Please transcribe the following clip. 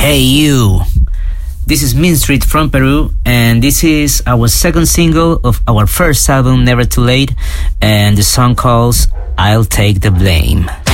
Hey You. This is Mean Street from Peru, and this is our second single of our first album, Never Too Late, and the song calls I'll Take the Blame.